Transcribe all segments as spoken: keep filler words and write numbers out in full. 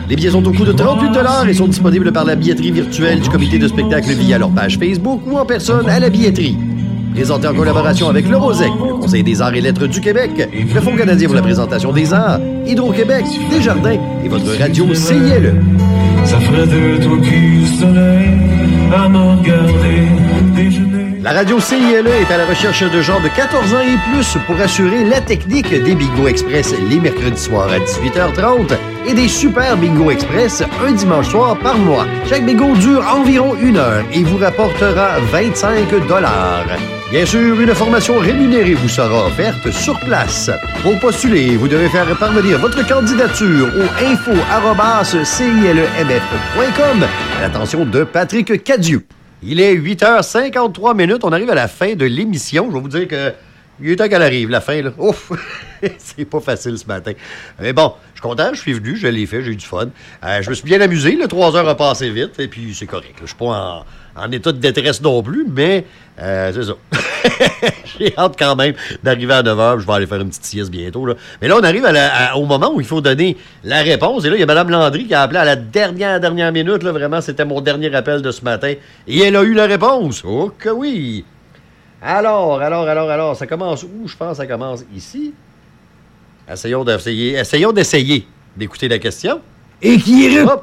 Les billets sont au coût de trente-huit dollars et sont disponibles par la billetterie virtuelle du comité de spectacle via leur page Facebook ou en personne à la billetterie. Présenté en collaboration avec le Rosec, le Conseil des arts et lettres du Québec, le Fonds canadien pour la présentation des arts, Hydro-Québec, Desjardins et votre radio C I L E. Ça ferait de toi du soleil à me regarder déjeuner. La radio C I L E est à la recherche de gens de quatorze ans et plus pour assurer la technique des Bingo Express les mercredis soirs à dix-huit heures trente et des Super Bingo Express un dimanche soir par mois. Chaque bingo dure environ une heure et vous rapportera vingt-cinq dollars. Bien sûr, une formation rémunérée vous sera offerte sur place. Pour postuler, vous devez faire parvenir votre candidature au info arobase c i l e m f point com à l'attention de Patrick Cadieux. Il est huit heures cinquante-trois minutes. On arrive à la fin de l'émission. Je vais vous dire que il est temps qu'elle arrive, la fin, là. Ouf! C'est pas facile ce matin. Mais bon, je suis content, je suis venu, je l'ai fait, j'ai eu du fun. Euh, je me suis bien amusé, le trois heures a passé vite, et puis c'est correct. Je suis pas en, en état de détresse non plus, mais euh, c'est ça. J'ai hâte quand même d'arriver à neuf heures, je vais aller faire une petite sieste bientôt. Là. Mais là, on arrive à la, à, au moment où il faut donner la réponse. Et là, il y a Mme Landry qui a appelé à la dernière, dernière minute. Là, vraiment, c'était mon dernier appel de ce matin. Et elle a eu la réponse. Oh que oui! Alors, alors, alors, alors, ça commence où? Je pense que ça commence ici. Essayons d'essayer, essayons d'essayer d'écouter la question. Et qui est... Hop!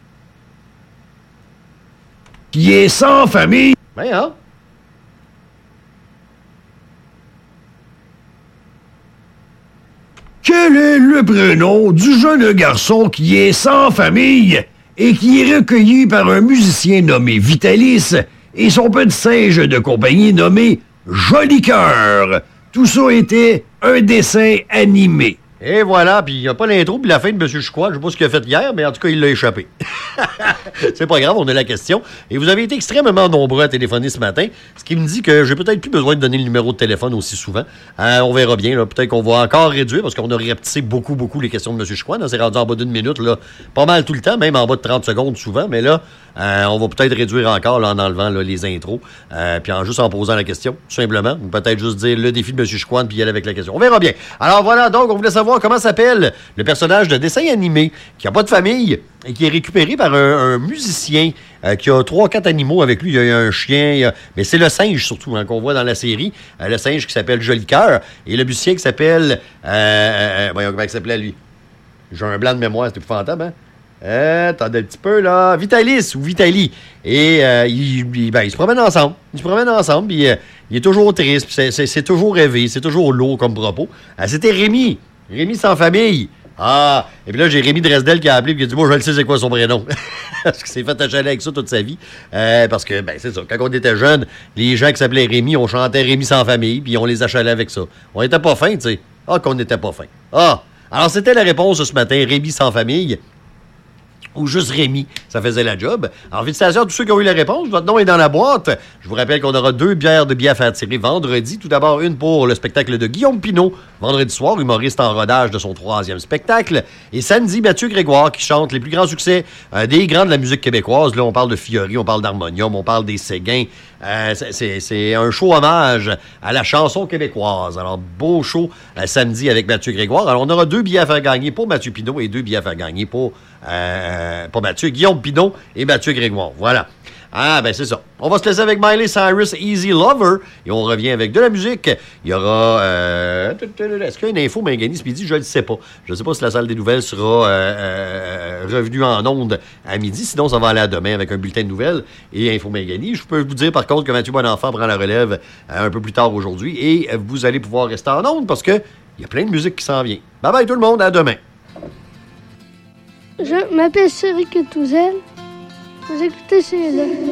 Qui est sans famille. Ben, hein? Quel est le prénom du jeune garçon qui est sans famille et qui est recueilli par un musicien nommé Vitalis et son petit singe de compagnie nommé Joli Cœur? Tout ça était un dessin animé. Et voilà, puis il n'y a pas l'intro puis la fin de M. Chicoine. Je ne sais pas ce qu'il a fait hier, mais en tout cas, il l'a échappé. C'est pas grave, on a la question. Et vous avez été extrêmement nombreux à téléphoner ce matin, ce qui me dit que j'ai peut-être plus besoin de donner le numéro de téléphone aussi souvent. Euh, on verra bien, là. Peut-être qu'on va encore réduire, parce qu'on a rapetissé beaucoup, beaucoup les questions de M. Chicoine. C'est rendu en bas d'une minute, là, pas mal tout le temps, même en bas de trente secondes souvent, mais là, euh, on va peut-être réduire encore là, en enlevant là, les intros, euh, puis en juste en posant la question, tout simplement. Ou peut-être juste dire le défi de M. Chicoine, puis y aller avec la question. On verra bien. Alors voilà, donc, on voulait savoir comment s'appelle le personnage de dessin animé qui n'a pas de famille et qui est récupéré par un, un musicien euh, qui a trois, quatre animaux avec lui. Il y a un chien, il y a... mais c'est le singe surtout hein, qu'on voit dans la série. Euh, le singe qui s'appelle Joli Cœur et le musicien qui s'appelle... Euh, euh, voyons comment il s'appelait lui. J'ai un blanc de mémoire, c'est épouvantable, hein? Euh, attendez un petit peu, là. Vitalis ou Vitali. Et euh, il, il, ben, ils se promènent ensemble. Ils se promènent ensemble, puis euh, il est toujours triste, puis c'est, c'est, c'est toujours rêvé, c'est toujours lourd comme propos. Euh, c'était Rémi. Rémi sans famille. Ah! Et puis là, j'ai Rémi Dresdel qui a appelé et qui a dit, moi, je le sais c'est quoi son prénom. Parce qu'il s'est fait achaler avec ça toute sa vie. Euh, parce que, ben, c'est ça. Quand on était jeunes, les gens qui s'appelaient Rémi, on chantait Rémi sans famille, puis on les achalait avec ça. On était pas fins, tu sais. Ah, qu'on n'était pas fins. Ah! Alors, c'était la réponse ce matin, Rémi sans famille. Ou juste Rémi, ça faisait la job. Alors, félicitations à tous ceux qui ont eu la réponse. Votre nom est dans la boîte. Je vous rappelle qu'on aura deux bières de billets à faire tirer vendredi. Tout d'abord, une pour le spectacle de Guillaume Pinault, vendredi soir, humoriste en rodage de son troisième spectacle. Et samedi, Mathieu Grégoire qui chante les plus grands succès euh, des grands de la musique québécoise. Là, on parle de Fiori, on parle d'harmonium, on parle des Séguins. Euh, c'est, c'est, c'est un show hommage à la chanson québécoise. Alors, beau show euh, samedi avec Mathieu Grégoire. Alors, on aura deux billets à faire gagner pour Mathieu Pinault et deux billets à faire gagner pour... Euh, pas Mathieu, Guillaume Pinault et Mathieu Grégoire. Voilà. Ah, ben c'est ça. On va se laisser avec Miley Cyrus, Easy Lover, et on revient avec de la musique. Il y aura... Euh, est-ce qu'il y a une info, Mangani, ce midi? Je ne sais pas. Je ne sais pas si la salle des nouvelles sera euh, euh, revenue en ondes à midi. Sinon, ça va aller à demain avec un bulletin de nouvelles et Info Mangani. Je peux vous dire, par contre, que Mathieu Bonenfant prend la relève euh, un peu plus tard aujourd'hui et vous allez pouvoir rester en ondes parce qu'il y a plein de musique qui s'en vient. Bye bye tout le monde, à demain. Je m'appelle Cédric Touzel. Vous écoutez C L E.